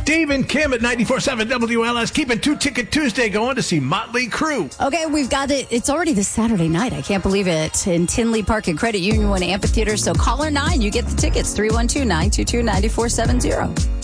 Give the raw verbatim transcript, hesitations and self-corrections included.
Dave and Kim at ninety-four point seven W L S keeping Two Ticket Tuesday going to see Motley Crue. Okay, we've got it. It's already this Saturday night. I can't believe it. In Tinley Park at Credit Union One Amphitheater. So caller nine, you get the tickets. three one two, nine two two, nine four seven zero.